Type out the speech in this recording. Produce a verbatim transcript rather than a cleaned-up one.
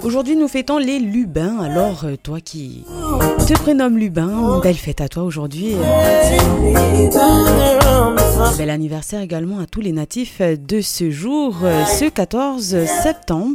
Aujourd'hui, nous fêtons les Lubins. Alors, euh, toi qui te prénommes Lubin, belle fête à toi aujourd'hui. Bel anniversaire également à tous les natifs de ce jour, euh, ce quatorze septembre.